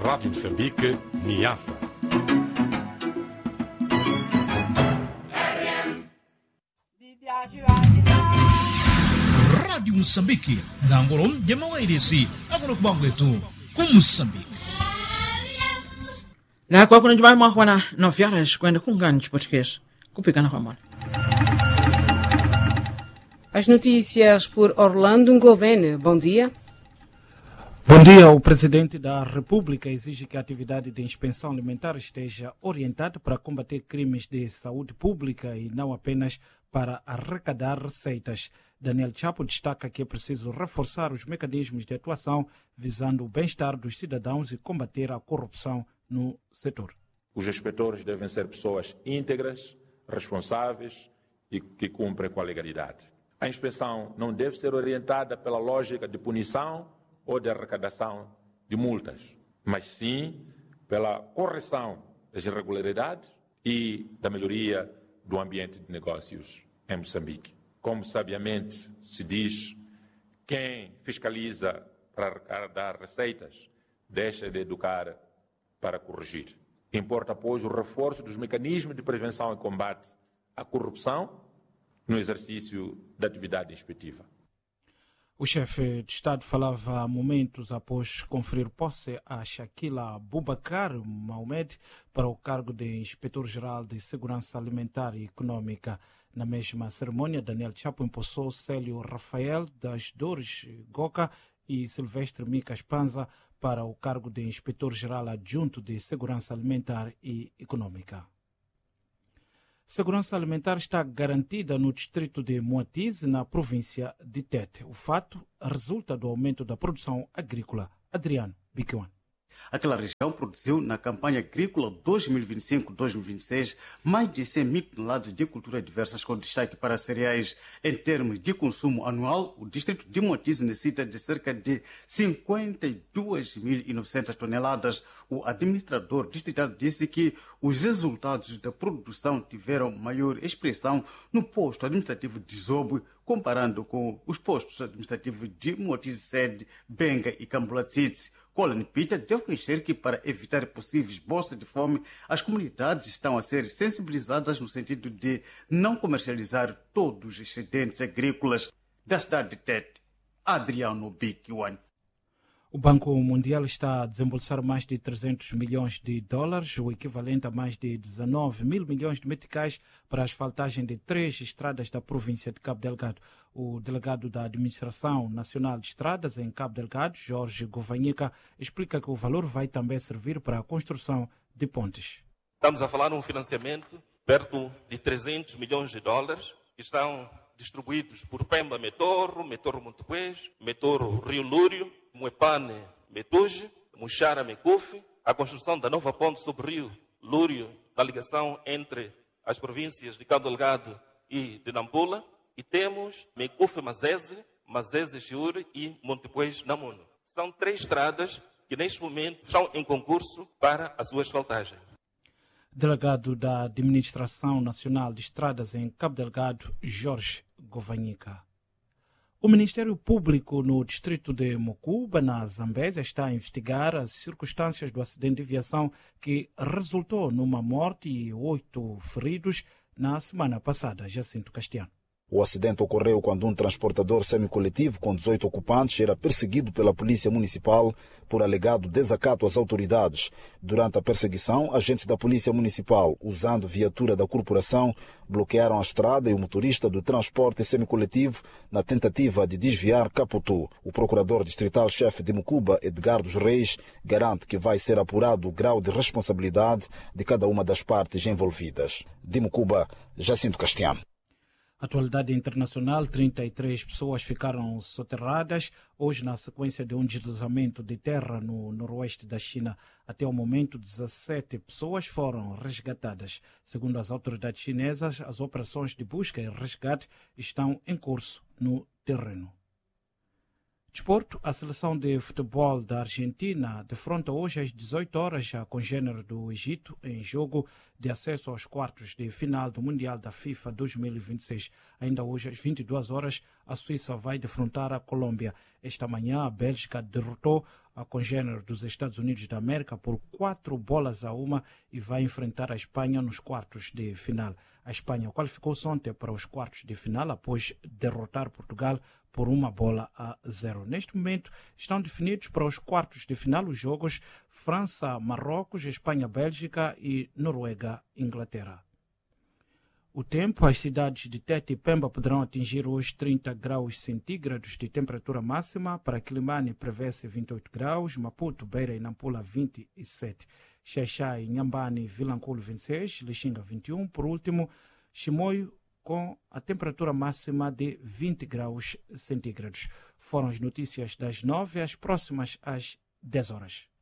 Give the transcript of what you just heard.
Rádio Moçambique, Niassa. Rádio Moçambique, Nangorom, Jamawairesi, agora com Bangueto, com Moçambique. Na kwa kuna jubai mwa 9 horas kwenda kungani português. Kupigana kwa mwana. As notícias por Orlando Ngovene. Bom dia. Bom dia. O presidente da República exige que a atividade de inspeção alimentar esteja orientada para combater crimes de saúde pública e não apenas para arrecadar receitas. Daniel Chapo destaca que é preciso reforçar os mecanismos de atuação visando o bem-estar dos cidadãos e combater a corrupção no setor. Os inspetores devem ser pessoas íntegras, responsáveis e que cumprem com a legalidade. A inspeção não deve ser orientada pela lógica de punição ou de arrecadação de multas, mas sim pela correção das irregularidades e da melhoria do ambiente de negócios em Moçambique. Como sabiamente se diz, quem fiscaliza para arrecadar receitas deixa de educar para corrigir. Importa, pois, o reforço dos mecanismos de prevenção e combate à corrupção no exercício da atividade inspectiva. O chefe de Estado falava há momentos após conferir posse a Shakila Abubakar Mohamed para o cargo de Inspetor-Geral de Segurança Alimentar e Econômica. Na mesma cerimônia, Daniel Chapo empossou Célio Rafael das Dores Goca e Silvestre Micas Panza para o cargo de Inspetor-Geral Adjunto de Segurança Alimentar e Econômica. Segurança alimentar está garantida no distrito de Moatize, na província de Tete. O fato resulta do aumento da produção agrícola. Adriano Bicuan. Aquela região produziu na campanha agrícola 2025-2026 mais de 100 mil toneladas de culturas diversas com destaque para cereais. Em termos de consumo anual, o distrito de Moatize necessita de cerca de 52.900 toneladas. O administrador distrital disse que os resultados da produção tiveram maior expressão no posto administrativo de Zobo, comparando com os postos administrativos de Moatize Sede, Benga e Cambulatsitsi. Colin Peter deve conhecer que, para evitar possíveis bolsas de fome, as comunidades estão a ser sensibilizadas no sentido de não comercializar todos os excedentes agrícolas da cidade de Tete. Adriano Bicuan. O Banco Mundial está a desembolsar mais de 300 milhões de dólares, o equivalente a mais de 19 mil milhões de meticais, para a asfaltagem de 3 estradas da província de Cabo Delgado. O delegado da Administração Nacional de Estradas em Cabo Delgado, Jorge Govanhica, explica que o valor vai também servir para a construção de pontes. Estamos a falar de um financiamento perto de 300 milhões de dólares que estão distribuídos por Pemba Metorro, Metorro Montepuez, Metorro Rio Lúrio, Muepane Metuge, Muxara Mecufe, a construção da nova ponte sobre o Rio Lúrio, da ligação entre as províncias de Cabo Delgado e de Nampula, e temos Mecufe Mazeze, Mazeze Chiure e Montepuez Namuno. São 3 estradas que neste momento estão em concurso para a sua asfaltagem. Delegado da Administração Nacional de Estradas em Cabo Delgado, Jorge Govanhica. O Ministério Público no distrito de Mocuba, na Zambésia, está a investigar as circunstâncias do acidente de aviação que resultou numa morte e 8 feridos na semana passada. Jacinto Castiano. O acidente ocorreu quando um transportador semicoletivo com 18 ocupantes era perseguido pela Polícia Municipal por alegado desacato às autoridades. Durante a perseguição, agentes da Polícia Municipal, usando viatura da corporação, bloquearam a estrada e o motorista do transporte semicoletivo na tentativa de desviar capotou. O procurador distrital-chefe de Mocuba, Edgar dos Reis, garante que vai ser apurado o grau de responsabilidade de cada uma das partes envolvidas. De Mocuba, Jacinto Castiano. Atualidade internacional, 33 pessoas ficaram soterradas hoje na sequência de um deslizamento de terra no noroeste da China. Até o momento, 17 pessoas foram resgatadas. Segundo as autoridades chinesas, as operações de busca e resgate estão em curso no terreno. Desporto, a seleção de futebol da Argentina defronta hoje às 18 horas a congênere do Egito em jogo de acesso aos quartos de final do Mundial da FIFA 2026. Ainda hoje às 22 horas a Suíça vai defrontar a Colômbia. Esta manhã a Bélgica derrotou a congênere dos Estados Unidos da América por 4-1 e vai enfrentar a Espanha nos quartos de final. A Espanha qualificou-se ontem para os quartos de final após derrotar Portugal por 1-0. Neste momento estão definidos para os quartos de final os jogos França-Marrocos, Espanha-Bélgica e Noruega-Inglaterra. O tempo, as cidades de Tete e Pemba poderão atingir hoje 30 graus centígrados de temperatura máxima. Para Quilimane prevê-se 28 graus, Maputo, Beira e Nampula 27, Xaixai, Inhambane, Vilanculo 26, Lixinga 21, por último, Chimoio com a temperatura máxima de 20 graus centígrados. Foram as notícias das 9, as próximas às 10 horas.